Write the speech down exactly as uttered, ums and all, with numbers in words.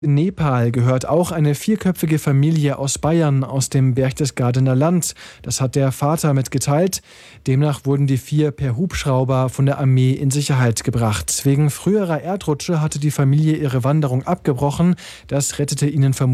In Nepal gehört auch eine vierköpfige Familie aus Bayern aus dem Berchtesgadener Land. Das hat der Vater mitgeteilt. Demnach wurden die vier per Hubschrauber von der Armee in Sicherheit gebracht. Wegen früherer Erdrutsche hatte die Familie ihre Wanderung abgebrochen. Das rettete ihnen vermutlich